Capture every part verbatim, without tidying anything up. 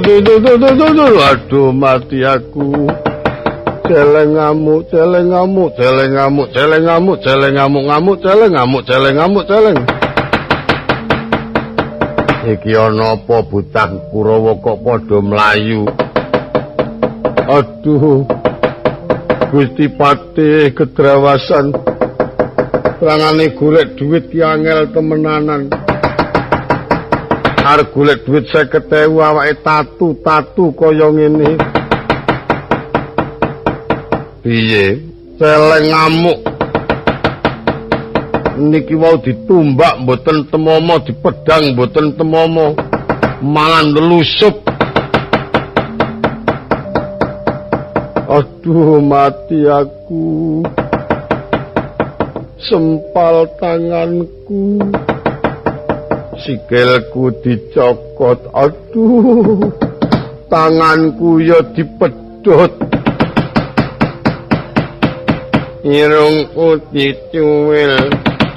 Aduh mati aku. Celeng ngamuk, celeng ngamuk, celeng ngamuk, celeng ngamuk, celeng ngamuk, ngamuk, celeng ngamuk, celeng ngamuk, celeng. Iki ana apa bocah Kurawa kok padha mlayu. Aduh. Gusti Patih kedrawasan. Rangane golek duit ki angel temenanan. Arep golek duit seket ewu awake tatu-tatu kaya ngene. Piye? Celeng ngamuk. Niki wau ditumbak mboten temomo, dipedang mboten temomo. Mangan lelusup. Aduh mati aku. Sempal tanganku. Sikilku dicokot. Aduh. Tanganku ya dipedhot. Irungku dicuwil,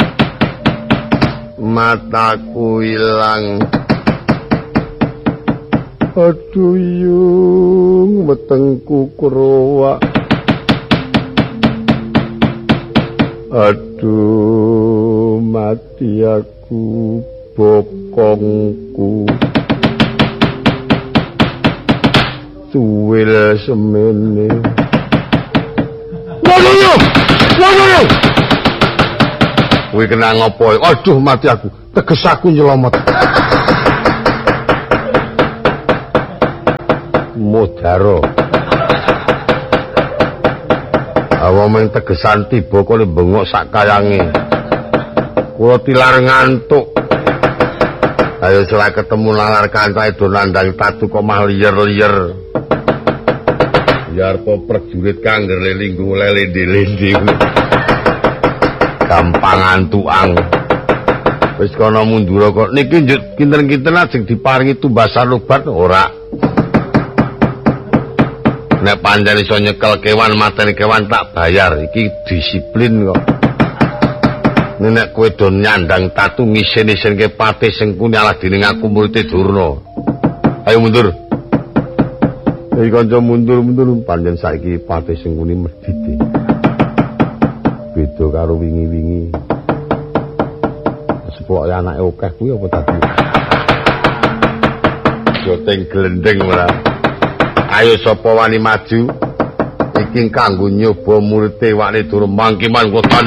mataku ilang. Aduh yung metengku Kurawa. Aduh mati aku bokongku. Cuwil semene. Waduh, waduh. Kuwi kena ngopo? Aduh mati aku. Teges aku nyelomot. Modaro. Awak meng tegesan tiba kok bengok sak kayange. Kula tilar ngantuk. Ayo selak ketemu nalar kancane do nandang tatu kok mah liyer-liyer. Yarpo prajurit kang ngelinggu lelende-lende. Gampang antuang. Wis kono mundur kok niki njut kinten-kinten ajeng diparingi tumbasan obat ora. Nek pancen iso nyekel kewan mateni kewan tak bayar. Iki disiplin kok. Nek kowe do nyandang tatu ngisin-isinke Patih Sengkuni alah dening aku murid Durna. Ayo mundur. Iki kanca mundur-mundur pancen saiki Patih Sengkuni medhite. Beda karo wingi-wingi. Sepoke anake akeh kuwi apa tadi? Joteng glendeng ora. Ayo sapa wani maju? Iki kanggo nyoba murid Wakne Durna mangkiman kota